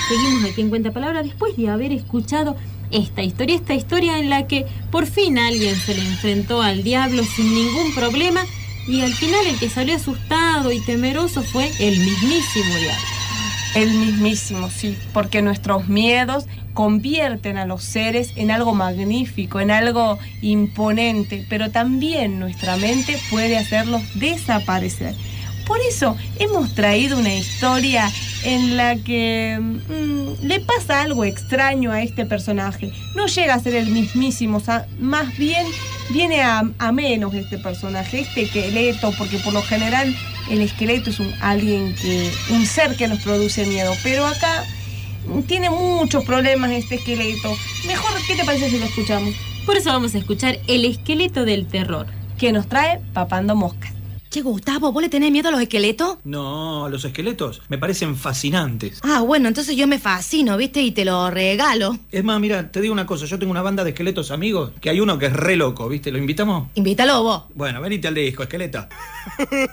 Seguimos aquí en Cuenta Palabra después de haber escuchado esta historia en la que por fin alguien se le enfrentó al diablo sin ningún problema y al final el que salió asustado y temeroso fue el mismísimo diablo. El mismísimo, sí, porque nuestros miedos convierten a los seres en algo magnífico, en algo imponente, pero también nuestra mente puede hacerlos desaparecer. Por eso hemos traído una historia en la que le pasa algo extraño a este personaje. No llega a ser el mismísimo, o sea, más bien viene a menos este personaje, este esqueleto, porque por lo general el esqueleto es un ser que nos produce miedo, pero acá tiene muchos problemas este esqueleto. Mejor, ¿qué te parece si lo escuchamos? Por eso vamos a escuchar El esqueleto del terror, que nos trae Papando Moscas. Che, Gustavo, ¿vos le tenés miedo a los esqueletos? No, los esqueletos me parecen fascinantes. Ah, bueno, entonces yo me fascino, ¿viste? Y te lo regalo. Es más, mira, te digo una cosa, yo tengo una banda de esqueletos amigos, que hay uno que es re loco, ¿viste? ¿Lo invitamos? Invítalo vos. Bueno, venite al disco, esqueleto.